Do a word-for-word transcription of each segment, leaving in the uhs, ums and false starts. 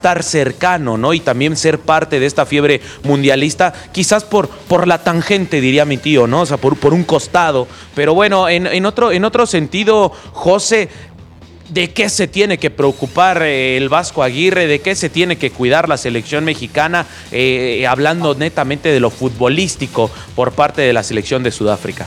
estar cercano, ¿no? Y también ser parte de esta fiebre mundialista, quizás por, por la tangente, diría mi tío, ¿no? O sea, por, por un costado. Pero bueno, en, en, otro, en otro sentido, José, ¿de qué se tiene que preocupar eh, el Vasco Aguirre? ¿De qué se tiene que cuidar la selección mexicana? Eh, hablando netamente de lo futbolístico por parte de la selección de Sudáfrica.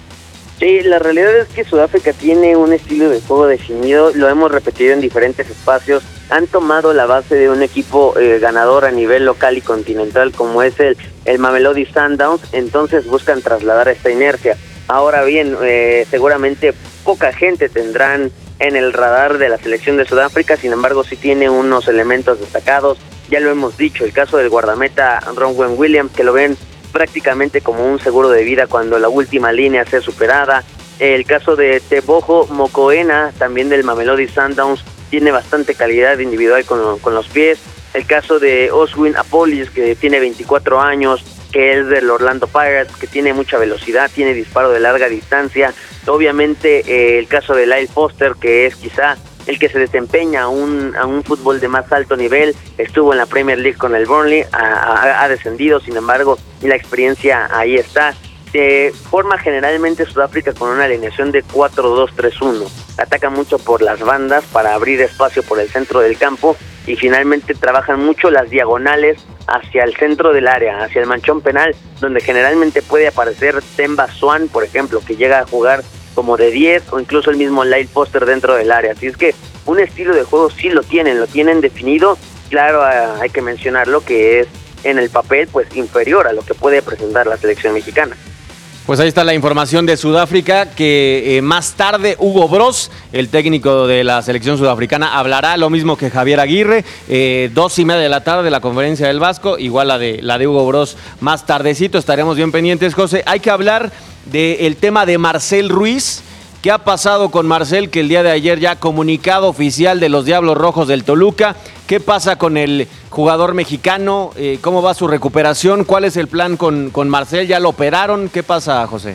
Sí, la realidad es que Sudáfrica tiene un estilo de juego definido, lo hemos repetido en diferentes espacios, han tomado la base de un equipo eh, ganador a nivel local y continental como es el, el Mamelodi Sundowns, entonces buscan trasladar esta inercia. Ahora bien, eh, seguramente poca gente tendrán en el radar de la selección de Sudáfrica, sin embargo sí tiene unos elementos destacados, ya lo hemos dicho, el caso del guardameta Ronwen Williams, que lo ven prácticamente como un seguro de vida cuando la última línea sea superada. El caso de Teboho Mokoena, también del Mamelodi Sundowns, tiene bastante calidad individual con, con los pies. El caso de Oswin Apolis, que tiene veinticuatro años, que es del Orlando Pirates, que tiene mucha velocidad, tiene disparo de larga distancia. Obviamente eh, el caso de Lyle Foster, que es quizá el que se desempeña a un, a un fútbol de más alto nivel, estuvo en la Premier League con el Burnley, ha, ha, ha descendido, sin embargo, la experiencia ahí está. Se forma generalmente Sudáfrica con una alineación de cuatro dos tres uno. Ataca mucho por las bandas para abrir espacio por el centro del campo y finalmente trabajan mucho las diagonales hacia el centro del área, hacia el manchón penal, donde generalmente puede aparecer Themba Swan, por ejemplo, que llega a jugar como de diez o incluso el mismo Lyle Foster dentro del área. Así es que un estilo de juego sí lo tienen, lo tienen definido. Claro, hay que mencionarlo que es en el papel pues inferior a lo que puede presentar la selección mexicana. Pues ahí está la información de Sudáfrica, que eh, más tarde Hugo Broz, el técnico de la selección sudafricana, hablará lo mismo que Javier Aguirre, eh, dos y media de la tarde la conferencia del Vasco, igual la de, la de Hugo Broz más tardecito, estaremos bien pendientes, José. Hay que hablar del tema de Marcel Ruiz. ¿Qué ha pasado con Marcel, que el día de ayer ya comunicado oficial de los Diablos Rojos del Toluca? ¿Qué pasa con el jugador mexicano? Eh, ¿Cómo va su recuperación? ¿Cuál es el plan con, con Marcel? ¿Ya lo operaron? ¿Qué pasa, José?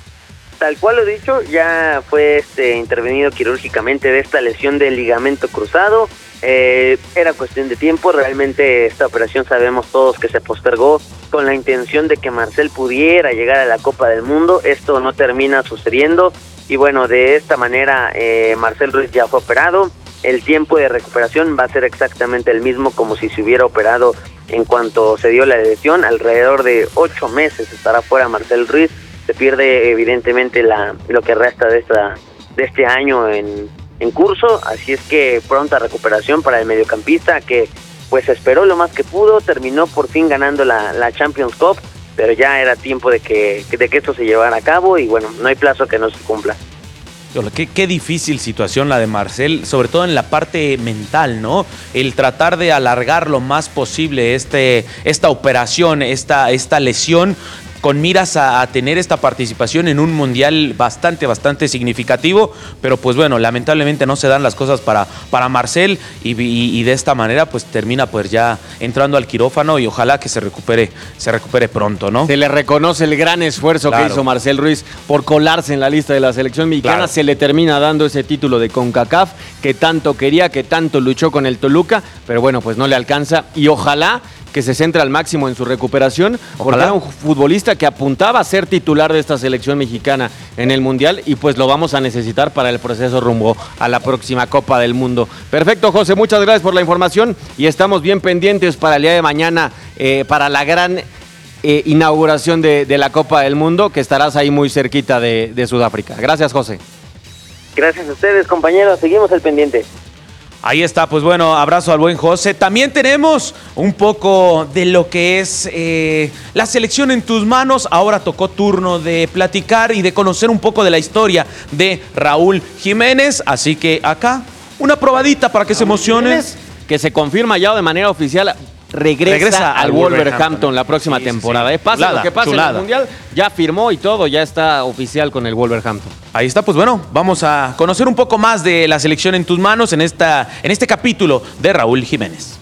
Tal cual lo dicho, ya fue este, intervenido quirúrgicamente de esta lesión del ligamento cruzado. Eh, era cuestión de tiempo, realmente esta operación sabemos todos que se postergó con la intención de que Marcel pudiera llegar a la Copa del Mundo. Esto no termina sucediendo y bueno, de esta manera eh, Marcel Ruiz ya fue operado. El tiempo de recuperación va a ser exactamente el mismo como si se hubiera operado en cuanto se dio la lesión. Alrededor de ocho meses estará fuera Marcel Ruiz. Se pierde evidentemente la, lo que resta de, esta, de este año en, en curso, así es que pronta recuperación para el mediocampista que pues esperó lo más que pudo, terminó por fin ganando la, la Champions Cup, pero ya era tiempo de que, de que esto se llevara a cabo y bueno, no hay plazo que no se cumpla. Qué, qué difícil situación la de Marcel, sobre todo en la parte mental, ¿no? El tratar de alargar lo más posible este, esta operación, esta, esta lesión, con miras a, a tener esta participación en un mundial bastante, bastante significativo, pero pues bueno, lamentablemente no se dan las cosas para, para Marcel y, y, y de esta manera pues termina pues ya entrando al quirófano y ojalá que se recupere, se recupere pronto, ¿no? Se le reconoce el gran esfuerzo claro. que hizo Marcel Ruiz por colarse en la lista de la selección mexicana, claro. Se le termina dando ese título de CONCACAF que tanto quería, que tanto luchó con el Toluca, pero bueno, pues no le alcanza y ojalá que se centre al máximo en su recuperación, porque Ojalá. era un futbolista que apuntaba a ser titular de esta selección mexicana en el Mundial y pues lo vamos a necesitar para el proceso rumbo a la próxima Copa del Mundo. Perfecto, José, muchas gracias por la información y estamos bien pendientes para el día de mañana, eh, para la gran eh, inauguración de, de la Copa del Mundo, que estarás ahí muy cerquita de, de Sudáfrica. Gracias, José. Gracias a ustedes, compañeros, seguimos al pendiente. Ahí está, pues bueno, abrazo al buen José. También tenemos un poco de lo que es eh, la selección en tus manos. Ahora tocó turno de platicar y de conocer un poco de la historia de Raúl Jiménez. Así que acá, una probadita para que Raúl se emocionen. Jiménez, que se confirma ya de manera oficial. Regresa, Regresa al Wolverhampton, Wolverhampton la próxima sí, temporada. Sí, sí. Pasa chulada, lo que pasa chulada. En el Mundial, ya firmó y todo, ya está oficial con el Wolverhampton. Ahí está, pues bueno, vamos a conocer un poco más de la selección en tus manos en, esta, en este capítulo de Raúl Jiménez.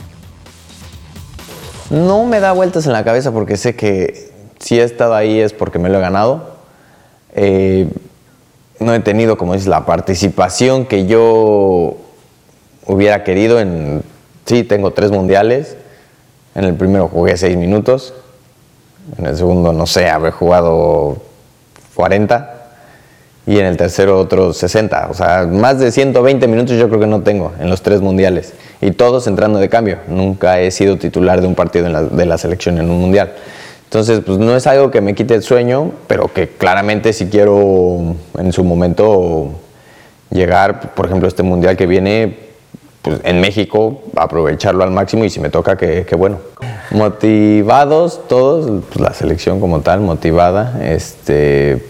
No me da vueltas en la cabeza porque sé que si he estado ahí es porque me lo he ganado. Eh, no he tenido, como dices, la participación que yo hubiera querido en sí, tengo tres mundiales. En el primero jugué seis minutos. En el segundo, no sé, habré jugado cuarenta. Y en el tercero otros sesenta. O sea, más de ciento veinte minutos yo creo que no tengo en los tres mundiales. Y todos entrando de cambio. Nunca he sido titular de un partido en la, de la selección en un mundial. Entonces, pues no es algo que me quite el sueño, pero que claramente si quiero en su momento llegar, por ejemplo, este mundial que viene, pues en México, aprovecharlo al máximo y si me toca, que, que bueno. Motivados todos, pues la selección como tal, motivada, este...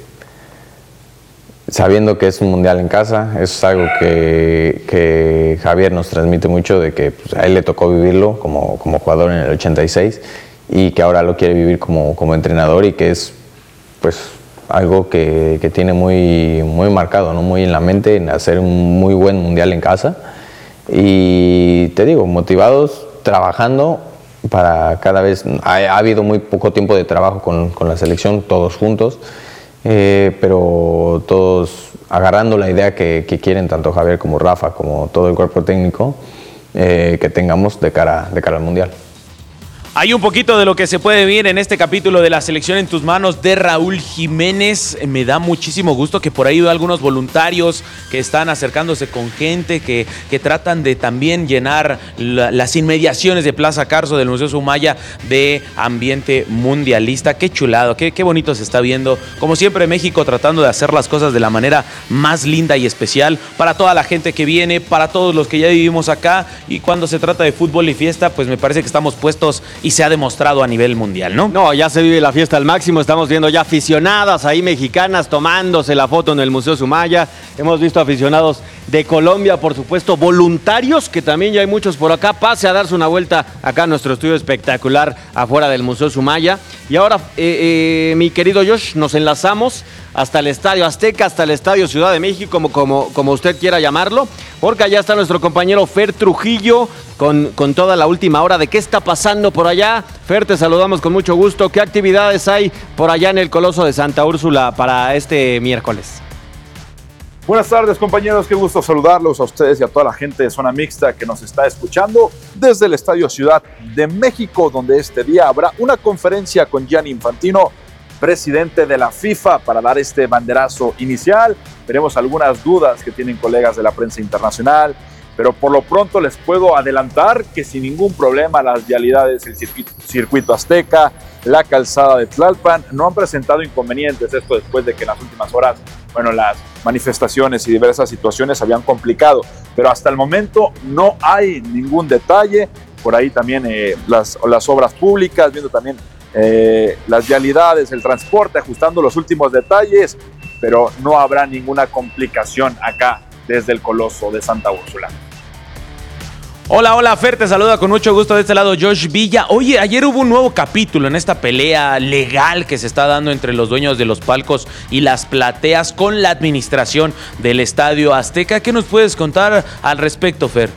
sabiendo que es un mundial en casa. Eso es algo que, que Javier nos transmite mucho, de que pues, a él le tocó vivirlo como, como jugador en el ochenta y seis y que ahora lo quiere vivir como, como entrenador, y que es pues algo que, que tiene muy, muy marcado, ¿no? Muy en la mente, en hacer un muy buen mundial en casa. Y te digo, motivados, trabajando para cada vez... Ha, ha habido muy poco tiempo de trabajo con, con la selección, todos juntos. Eh, pero todos agarrando la idea que, que quieren tanto Javier como Rafa, como todo el cuerpo técnico, eh, que tengamos de cara, de cara al Mundial. Hay un poquito de lo que se puede ver en este capítulo de La Selección en tus manos de Raúl Jiménez. Me da muchísimo gusto que por ahí veo algunos voluntarios que están acercándose con gente, que, que tratan de también llenar la, las inmediaciones de Plaza Carso, del Museo Sumaya, de ambiente mundialista. Qué chulado, qué, qué bonito se está viendo. Como siempre, México tratando de hacer las cosas de la manera más linda y especial para toda la gente que viene, para todos los que ya vivimos acá. Y cuando se trata de fútbol y fiesta, pues me parece que estamos puestos y se ha demostrado a nivel mundial, ¿no? No, ya se vive la fiesta al máximo. Estamos viendo ya aficionadas ahí mexicanas tomándose la foto en el Museo Sumaya. Hemos visto aficionados de Colombia, por supuesto, voluntarios, que también ya hay muchos por acá. Pase a darse una vuelta acá a nuestro estudio espectacular afuera del Museo Sumaya. Y ahora, eh, eh, mi querido Josh, nos enlazamos hasta el Estadio Azteca, hasta el Estadio Ciudad de México, como, como, como usted quiera llamarlo, porque allá está nuestro compañero Fer Trujillo con, con toda la última hora de qué está pasando por allá. Fer, te saludamos con mucho gusto. ¿Qué actividades hay por allá en el Coloso de Santa Úrsula para este miércoles? Buenas tardes, compañeros, qué gusto saludarlos a ustedes y a toda la gente de Zona Mixta que nos está escuchando desde el Estadio Ciudad de México, donde este día habrá una conferencia con Gianni Infantino, presidente de la FIFA, para dar este banderazo inicial. Veremos algunas dudas que tienen colegas de la prensa internacional, pero por lo pronto les puedo adelantar que sin ningún problema las vialidades del circuito, circuito Azteca, la calzada de Tlalpan, no han presentado inconvenientes. Esto después de que en las últimas horas, bueno, las manifestaciones y diversas situaciones habían complicado, pero hasta el momento no hay ningún detalle. Por ahí también eh, las, las obras públicas, viendo también eh, las vialidades, el transporte, ajustando los últimos detalles, pero no habrá ninguna complicación acá desde el Coloso de Santa Úrsula. Hola, hola, Fer, te saluda con mucho gusto de este lado Josh Villa. Oye, ayer hubo un nuevo capítulo en esta pelea legal que se está dando entre los dueños de los palcos y las plateas con la administración del Estadio Azteca. ¿Qué nos puedes contar al respecto, Fer?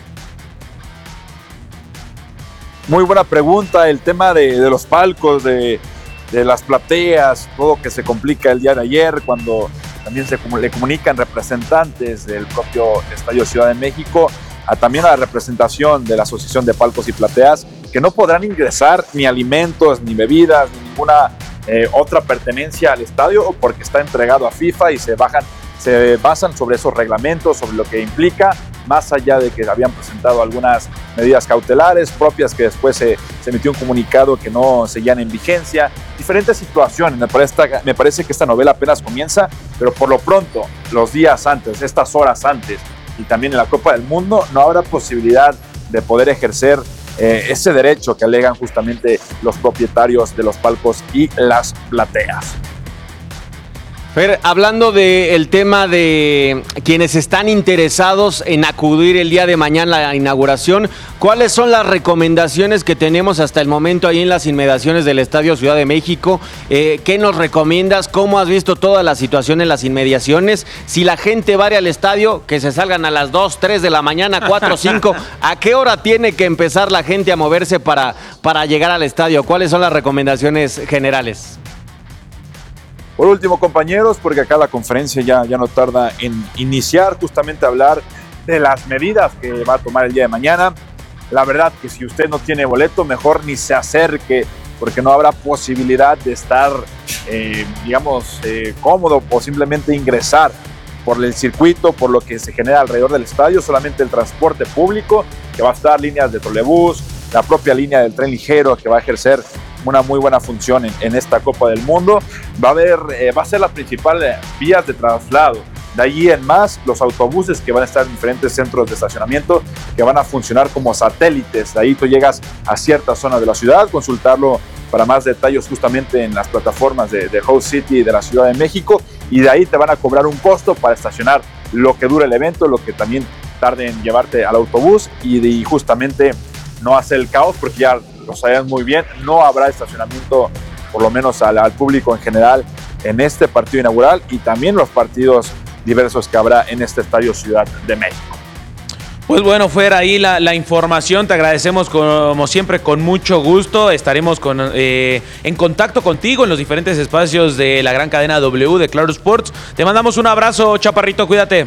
Muy buena pregunta. El tema de, de los palcos, de, de las plateas, todo que se complica el día de ayer cuando también se le comunican representantes del propio Estadio Ciudad de México a también a la representación de la Asociación de Palcos y Plateas, que no podrán ingresar ni alimentos, ni bebidas, ni ninguna eh, otra pertenencia al estadio, porque está entregado a FIFA y se, bajan, se basan sobre esos reglamentos, sobre lo que implica, más allá de que habían presentado algunas medidas cautelares propias que después se, se emitió un comunicado que no seguían en vigencia. Diferentes situaciones. Me parece, me parece que esta novela apenas comienza, pero por lo pronto, los días antes, estas horas antes, y también en la Copa del Mundo, no habrá posibilidad de poder ejercer eh, ese derecho que alegan justamente los propietarios de los palcos y las plateas. Fer, hablando del tema de quienes están interesados en acudir el día de mañana a la inauguración, ¿cuáles son las recomendaciones que tenemos hasta el momento ahí en las inmediaciones del Estadio Ciudad de México? Eh, ¿Qué nos recomiendas? ¿Cómo has visto toda la situación en las inmediaciones? Si la gente va al estadio, que se salgan a las dos, tres de la mañana, cuatro, cinco. ¿A qué hora tiene que empezar la gente a moverse para, para llegar al estadio? ¿Cuáles son las recomendaciones generales? Por último, compañeros, porque acá la conferencia ya, ya no tarda en iniciar, justamente a hablar de las medidas que va a tomar el día de mañana. la verdad que si usted no tiene boleto, mejor ni se acerque, porque no habrá posibilidad de estar, eh, digamos, eh, cómodo o simplemente ingresar por el circuito, por lo que se genera alrededor del estadio. Solamente el transporte público, que va a estar líneas de trolebús, la propia línea del tren ligero, que va a ejercer una muy buena función en, en esta Copa del Mundo. Va a haber, eh, va a ser la principal eh, vías de traslado. De allí en más, los autobuses que van a estar en diferentes centros de estacionamiento, que van a funcionar como satélites. De ahí tú llegas a cierta zona de la ciudad, consultarlo para más detalles justamente en las plataformas de, de Host City de la Ciudad de México, y de ahí te van a cobrar un costo para estacionar lo que dura el evento, lo que también tarde en llevarte al autobús, y, de, y justamente no hacer el caos, porque ya lo sabían muy bien, no habrá estacionamiento, por lo menos al, al público en general, en este partido inaugural y también los partidos diversos que habrá en este estadio Ciudad de México. Pues bueno, fuera ahí la, la información, te agradecemos como siempre con mucho gusto, estaremos con, eh, en contacto contigo en los diferentes espacios de la gran cadena W de Claro Sports. Te mandamos un abrazo, Chaparrito, cuídate.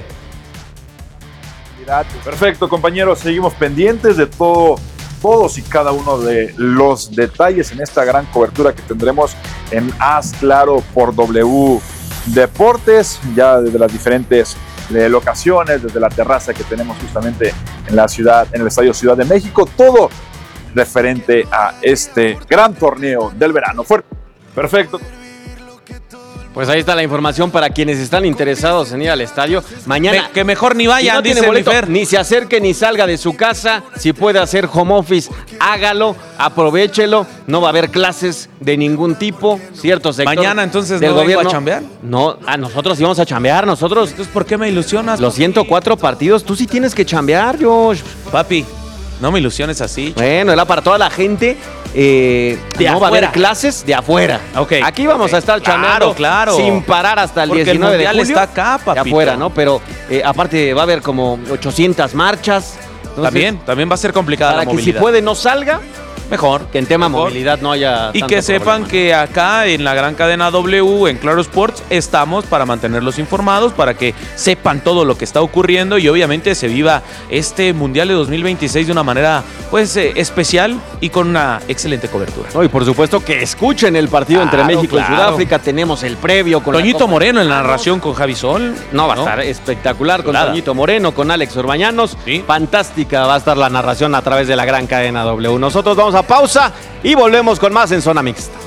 Perfecto, compañeros, seguimos pendientes de todo, todos y cada uno de los detalles en esta gran cobertura que tendremos en Haz Claro por W Deportes, ya desde las diferentes eh, locaciones, desde la terraza que tenemos justamente en la ciudad, en el Estadio Ciudad de México, todo referente a este gran torneo del verano. Fuerte. Perfecto. Pues ahí está la información para quienes están interesados en ir al estadio. Mañana. Me, que mejor ni vayan, si no dice tiene boleto, Oliver. ni se acerque ni salga de su casa. Si puede hacer home office, hágalo, aprovéchelo. No va a haber clases de ningún tipo. Cierto sector. Mañana entonces del no vengo gobierno. a chambear. No, a nosotros íbamos a chambear. Nosotros. Entonces, ¿por qué me ilusionas? Los ciento cuatro partidos, tú sí tienes que chambear, Josh. Papi, no me ilusiones así. Bueno, era para toda la gente. Eh, De no va a afuera. haber clases de afuera. Okay. Aquí vamos Okay. a estar Claro, chambeando claro. sin parar hasta el Porque el diecinueve de mundial julio. está acá, papito. De afuera, ¿no? Pero eh, aparte va a haber como ochocientas marchas. Entonces, También, también va a ser complicada para la que movilidad. si puede no salga, Mejor. que en tema Mejor. movilidad no haya Y tanto que sepan problema. que acá en la gran cadena W, en Claro Sports, estamos para mantenerlos informados, para que sepan todo lo que está ocurriendo y obviamente se viva este Mundial de dos mil veintiséis de una manera pues eh, especial y con una excelente cobertura. No, y por supuesto que escuchen el partido Claro, entre México claro. y Sudáfrica. Tenemos el previo con la Toñito Copa Moreno en la Mexicanos. narración con Javi Sol. No, va a estar espectacular con Nada. Toñito Moreno, con Alex Urbañanos. Sí. Fantástica va a estar la narración a través de la gran cadena W. Nosotros vamos a pausa y volvemos con más en Zona Mixta.